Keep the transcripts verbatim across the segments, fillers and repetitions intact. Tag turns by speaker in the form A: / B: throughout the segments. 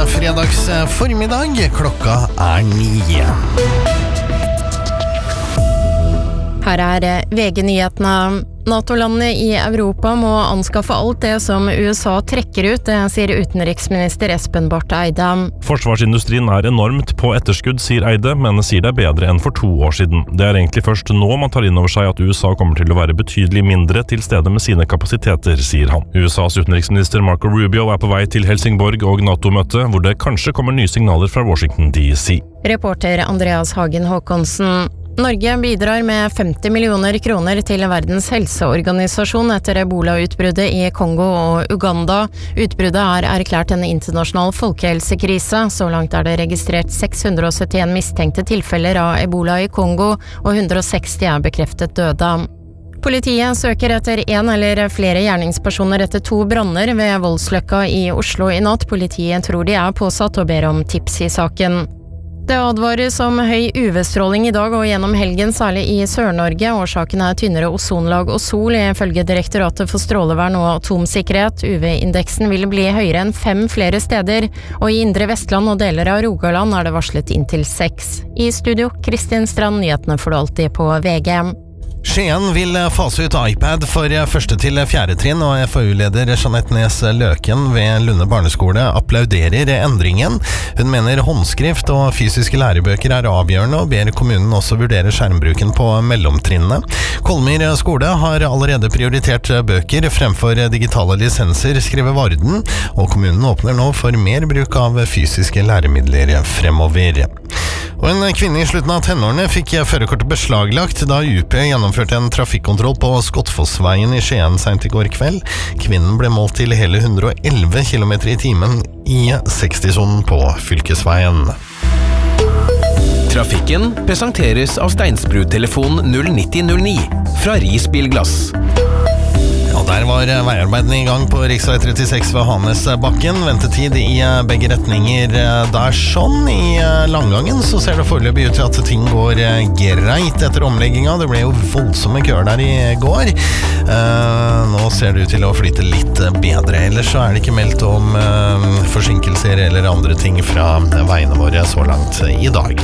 A: fredags formiddag. Klokka er ni.
B: Her er V G-nyhetene. NATO-landene i Europa må anskaffe alt det som U S A trekker ut, det sier utenriksminister Espen Barth Eide.
C: Forsvarsindustrien er enormt på etterskudd, sier Eide, men sier det er bedre enn for to år siden. Det er egentlig først nå man tar inn over seg at U S A kommer til å være betydelig mindre til stede med sine kapasiteter, sier han. U S As utenriksminister Marco Rubio er på vei til Helsingborg og NATO-møte, hvor det kanskje kommer nye signaler fra Washington D C.
B: Reporter Andreas Hagen Håkonsen. Norge bidrar med femti millioner kroner til Verdens helseorganisasjon etter ebola-utbruddet i Kongo og Uganda. Utbruddet er erklært en internasjonal folkehelsekrise. Så langt er det registrert seks hundre og syttien mistenkte tilfeller av ebola i Kongo, og hundre og seksti er bekreftet døde. Politiet søker etter en eller flere gjerningspersoner etter to branner ved Voldsløkka i Oslo i natt. Politiet tror de er påsatt og ber om tips i saken. Det advares om høy U V-stråling i dag og gjennom helgen, særlig i Sør-Norge. Årsaken er tynnere ozonlag og sol, ifølge Direktoratet for strålevern og atomsikkerhet. U V-indeksen vil bli høyere enn fem flere steder, og i Indre Vestland og deler av Rogaland er det varslet inntil seks. I studio, Kristin Strand, nyhetene får du alltid på V G.
A: Skien vil fase ut iPad for første til fjerde trinn, og F A U-leder Jeanette Nes Løken ved Lunde barneskole applauderer endringen. Hun mener håndskrift og fysiske lærebøker er avgjørende, og ber kommunen også vurdere skjermbruken på mellomtrinnene. Kolmyr skole har allerede prioritert bøker fremfor digitale lisenser, skriver Varden, og kommunen åpner nå for mer bruk av fysiske læremidler fremover. Og en kvinne i slutten av tenårene fikk førerkortet beslaglagt da U P gjennomførte en trafikkontroll på Skottfossveien i Skien sent i går kveld. Kvinnen ble målt til hele hundre og elleve kilometer i timen i seksti-sonen på fylkesveien.
D: Trafikken presenteres av Steinsbrud-telefon null nitti null ni fra Ris Bilglass.
A: Ja, der var veiarbeidene i gang på riksvei trettiseks ved Hanesbakken. Ventetid i begge retninger der sånn. I langgangen så ser det foreløpig ut til at ting går greit etter omlegginga. Det ble jo voldsomme køer der i går. Eh, nå ser det ut til å flyte litt bedre. Ellers så er det ikke meldt om eh, forsinkelser eller andre ting fra veiene våre så langt i dag.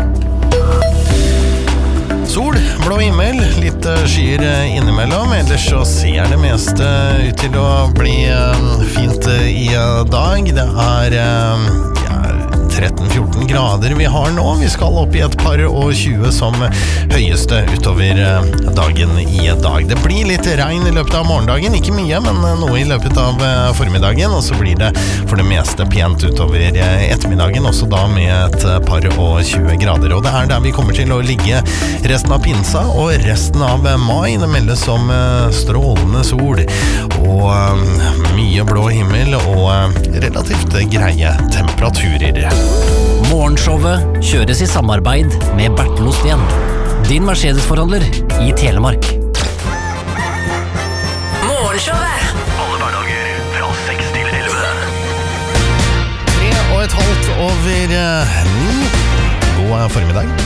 A: Sol, blå himmel, litt skyer innimellom, ellers så ser det meste ut til å bli fint i dag. Det er ja, tretten fjorten grader vi har nå. Vi skal opp i et par og tjue som høyeste utover dagen i dag. Det blir litt regn i løpet av morgendagen, ikke mye, men noe i løpet av formiddagen, og så blir det for det meste pent utover ettermiddagen, også da med et par og tjue grader. Og det er der vi kommer til å ligge resten av pinsa og resten av mai. Det meldes om strålende sol og mye blå himmel og relativt greie temperaturer.
E: Morgenshowet kjøres i samarbeid med Bertel Osten, din Mercedes-forhandler i Telemark.
F: Morgenshowet!
G: Alle hverdager fra seks til elleve.
A: Tre og et halvt over ni. God formiddag.